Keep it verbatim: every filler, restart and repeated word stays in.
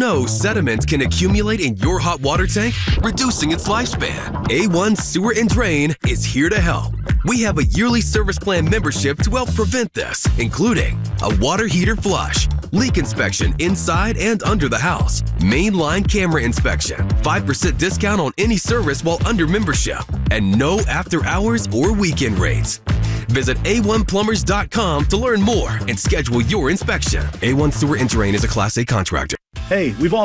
know sediment can accumulate in your hot water tank, reducing its lifespan? A one Sewer and Drain is here to help. We have a yearly service plan membership to help prevent this, including a water heater flush, leak inspection inside and under the house, mainline camera inspection, five percent discount on any service while under membership, and no after-hours or weekend rates. Visit A one plumbers dot com to learn more and schedule your inspection. A one Sewer and Drain is a Class A contractor. Hey, we've all